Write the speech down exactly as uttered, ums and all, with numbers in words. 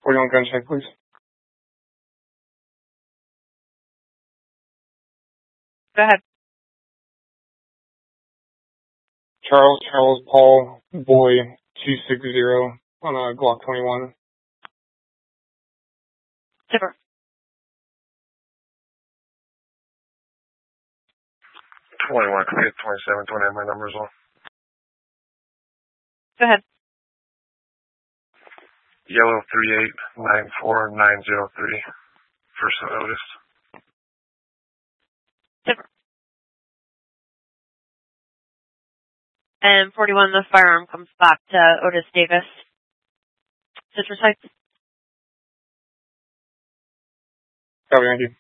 forty-one gun check, please. Go ahead. Charles, Charles, Paul, Boy, two six zero on a Glock twenty-one. Zipper. twenty-one, twenty-seven, twenty-nine, my number's on. Go ahead. Yellow three eight nine four nine zero three. First Otis. Zipper. And forty-one, the firearm comes back to Otis Davis. Citrus Heights. Copy, thank you.